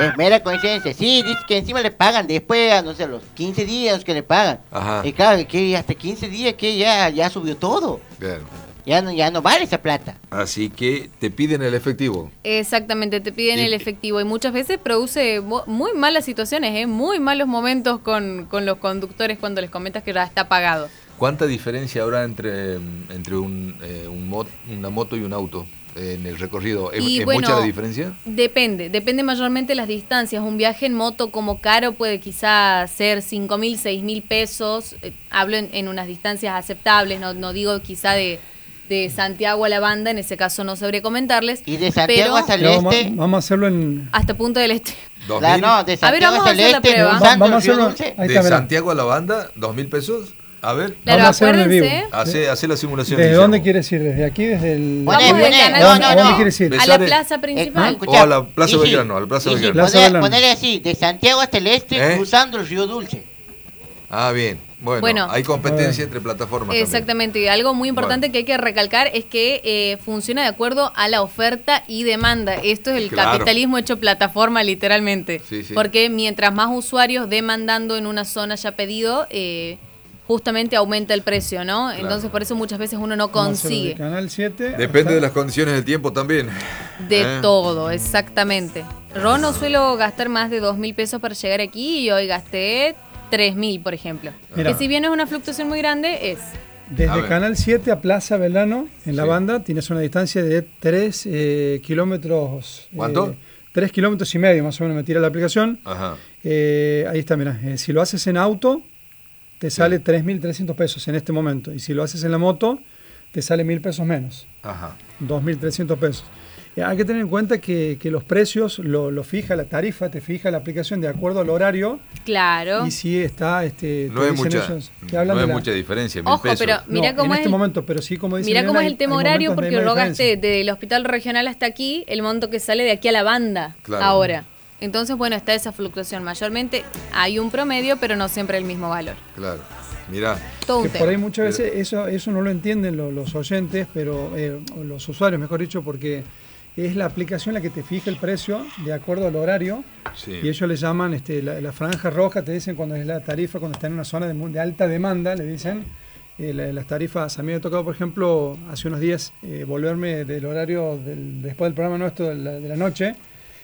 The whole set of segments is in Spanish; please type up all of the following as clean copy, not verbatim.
Es mera coincidencia. Sí, dice que encima le pagan después, no sé, los 15 días que le pagan. Ajá. Y claro, que hasta 15 días que ya subió todo. Bien. Ya no vale esa plata. Así que te piden el efectivo. Exactamente, te piden el efectivo y muchas veces produce muy malas situaciones, muy malos momentos con los conductores cuando les comentas que ya está pagado. ¿Cuánta diferencia habrá entre una moto y un auto en el recorrido? ¿Es bueno, mucha la diferencia? Depende mayormente de las distancias. Un viaje en moto como caro puede quizás ser 5.000, 6.000 pesos. Hablo en unas distancias aceptables, no digo quizá de Santiago a La Banda, en ese caso no sabré comentarles. Y de Santiago hasta el este. Vamos a hacerlo en. Hasta Punta del Este. No, de Santiago vamos hasta el a hacer la este. prueba. Vamos a hacerlo. De Santiago a La Banda, 2.000 pesos. A ver. Claro, acuérdense. Hace la simulación. ¿Desde dónde quieres ir? ¿Desde aquí? ¿Desde el.? Vamos del canal. ¿A dónde quieres ir? A la plaza principal. O a la Plaza Belgrano. A la Plaza Belgrano. Ponerle así, de Santiago hasta el este, cruzando el Río Dulce. Ah, bien. Bueno, hay competencia entre plataformas. Exactamente, y algo muy importante que hay que recalcar es que funciona de acuerdo a la oferta y demanda. Esto es el capitalismo hecho plataforma, literalmente. Sí. Porque mientras más usuarios demandando en una zona ya pedido, justamente aumenta el precio, ¿no? Claro. Entonces por eso muchas veces uno no consigue. Canal 7. Depende de las condiciones del tiempo también. De todo, exactamente. Yo no suelo gastar más de 2.000 pesos para llegar aquí y hoy gasté 3.000, por ejemplo. Mira, que si bien es una fluctuación muy grande, es. Desde Canal 7 a Plaza Belgrano, en La Banda, tienes una distancia de 3 kilómetros. ¿Cuánto? 3 kilómetros y medio, más o menos, me tira la aplicación. Ajá. Ahí está, mira. Si lo haces en auto, te sale 3.300 pesos en este momento. Y si lo haces en la moto, te sale 1.000 pesos menos. Ajá. 2.300 pesos. Hay que tener en cuenta que los precios lo fija la tarifa, te fija la aplicación de acuerdo al horario. Claro. Y si está... no hay mucha diferencia, 1.000 Ojo, pesos. pero mira cómo en es... este momento, pero sí, como dice Mira cómo es el tema horario, porque yo gasté del hospital regional hasta aquí, el monto que sale de aquí a La Banda ahora. Entonces, bueno, está esa fluctuación. Mayormente hay un promedio, pero no siempre el mismo valor. Claro. Mirá. Que por ahí muchas veces eso no lo entienden los oyentes, pero los usuarios, mejor dicho, porque es la aplicación la que te fija el precio de acuerdo al horario. Sí. Y ellos le llaman la franja roja, te dicen cuando es la tarifa, cuando está en una zona de alta demanda, le dicen las tarifas. A mí me ha tocado, por ejemplo, hace unos días volverme del horario después del programa nuestro de la noche,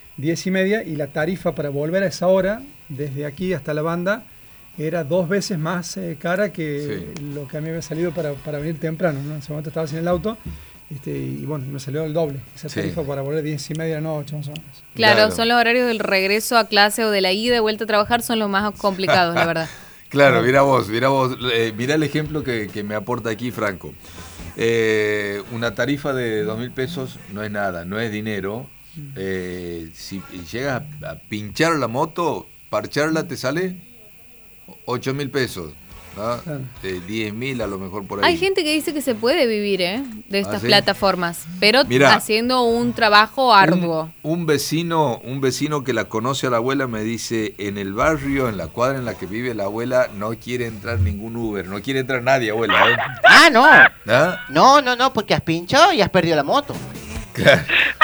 10:30, y la tarifa para volver a esa hora, desde aquí hasta La Banda, era 2 veces más cara que lo que a mí me había salido para venir temprano, ¿no? En ese momento estaba sin el auto. Y bueno, me salió el doble, esa tarifa para volver 10:30 de la noche, más o menos. Claro, son los horarios del regreso a clase o de la ida y vuelta a trabajar, son los más complicados, la verdad. Claro, mirá vos, mirá el ejemplo que me aporta aquí Franco. Una tarifa de 2.000 pesos no es nada, no es dinero. Si llegas a pinchar la moto, parcharla te sale 8.000 pesos. ¿no? Claro. 10.000 a lo mejor por ahí. Hay gente que dice que se puede vivir de estas plataformas, pero haciendo un trabajo arduo. Un vecino que la conoce a la abuela me dice, en el barrio, en la cuadra en la que vive la abuela, no quiere entrar ningún Uber, no quiere entrar nadie, abuela. Ah, no. ¿Ah? No, porque has pinchado y has perdido la moto. Claro.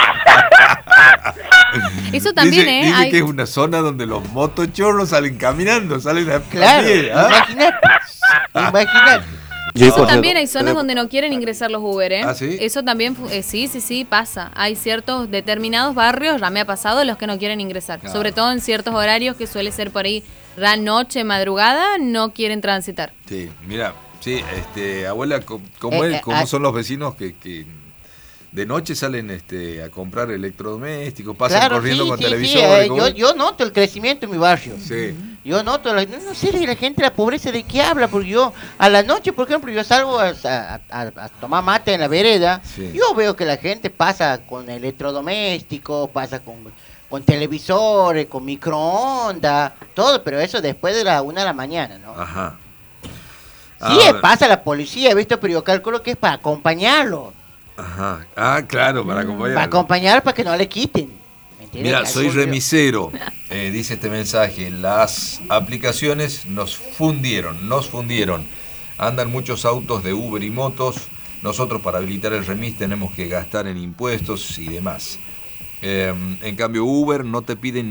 Eso también, dice que es una zona donde los motochorros salen caminando, salen a pie. Imagínate. Eso también hay zonas donde no quieren ingresar los Uber, ¿Ah, sí? Eso también, sí, pasa. Hay ciertos determinados barrios, ya me ha pasado, los que no quieren ingresar. Claro. Sobre todo en ciertos horarios que suele ser por ahí, la noche, madrugada, no quieren transitar. Sí, mira, abuela, ¿cómo son los vecinos que de noche salen a comprar electrodomésticos, pasan corriendo con televisores? Yo noto el crecimiento en mi barrio. Sí. Yo noto, no sé la gente, la pobreza de qué habla, porque yo a la noche, por ejemplo, yo salgo a tomar mate en la vereda, yo veo que la gente pasa con electrodomésticos, pasa con televisores, con microondas, todo, pero eso después de la 1 de la mañana, ¿no? Ajá. Sí, pasa la policía, he visto, pero yo calculo que es para acompañarlo. Ajá. Ah, claro, para acompañar. Para acompañar, para que no le quiten. Mira, soy remisero, dice este mensaje. Las aplicaciones nos fundieron. Andan muchos autos de Uber y motos. Nosotros para habilitar el remis tenemos que gastar en impuestos y demás. En cambio, Uber no te piden